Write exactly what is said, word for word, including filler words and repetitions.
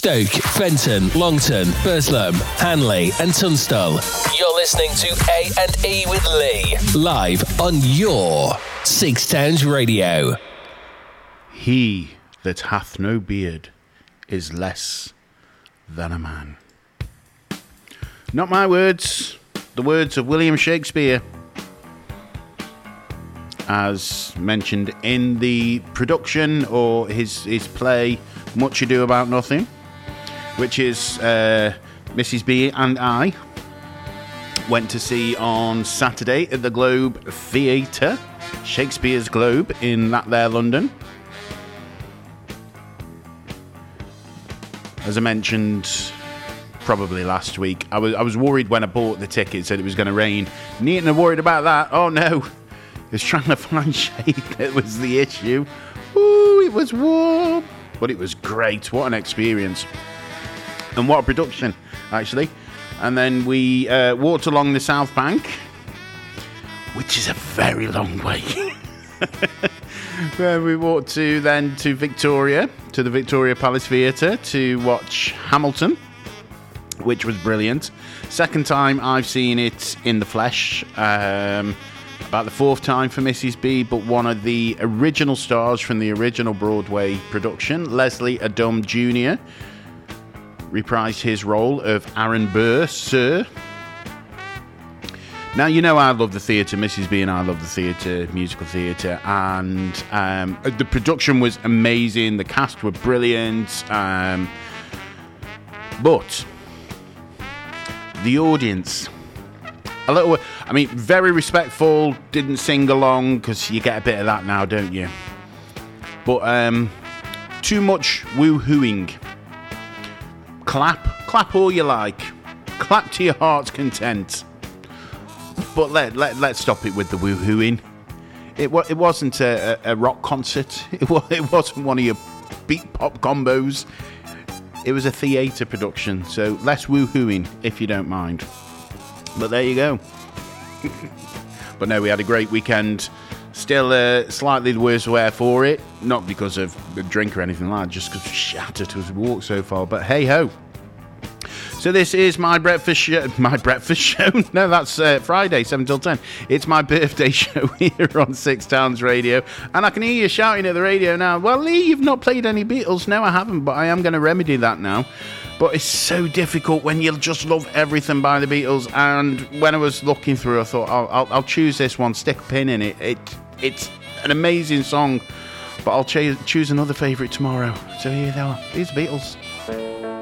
Stoke, Fenton, Longton, Burslem, Hanley and Tunstall. You're listening to A and E with Lee, live on your Six Towns Radio. He that hath no beard is less than a man. Not my words, the words of William Shakespeare, as mentioned in the production or his, his play Much Ado About Nothing, which is uh, Missus B and I went to see on Saturday at the Globe Theatre, Shakespeare's Globe in that there London. As I mentioned probably last week, I was I was worried when I bought the ticket, said it was going to rain. Needn't have worried about that. Oh no, it was trying to find shade that was the issue. Ooh, it was warm, but it was great. What an experience. And what a production, actually. And then we uh, walked along the South Bank, which is a very long way. Where we walked to then to Victoria, to the Victoria Palace Theatre to watch Hamilton, which was brilliant. Second time I've seen it in the flesh. Um, about the fourth time for Missus B, but one of the original stars from the original Broadway production, Leslie Adom Junior, reprised his role of Aaron Burr, Sir. Now, you know I love the theatre, Missus B and I love the theatre, musical theatre, and um, the production was amazing, the cast were brilliant, um, but the audience, a little, I mean, very respectful, didn't sing along, because you get a bit of that now, don't you? But um, too much woo-hooing. Clap, clap all you like, clap to your heart's content. But let, let, let's stop it with the woo-hooing. It, it wasn't a, a rock concert. It, was, it wasn't one of your beat pop combos. It was a theatre production. So less woo-hooing, if you don't mind. But there you go. But no, we had a great weekend. Still uh, slightly the worse wear for it. Not because of a drink or anything like that. Just because we shattered as we walked so far. But hey-ho. So this is my breakfast show. My breakfast show? No, that's uh, Friday, seven till ten. It's my birthday show here on Six Towns Radio. And I can hear you shouting at the radio now, well, Lee, you've not played any Beatles. No, I haven't, but I am going to remedy that now. But it's so difficult when you just love everything by the Beatles. And when I was looking through, I thought, I'll, I'll, I'll choose this one, stick a pin in it. it. It's an amazing song, but I'll ch- choose another favourite tomorrow. So here they are. These Beatles.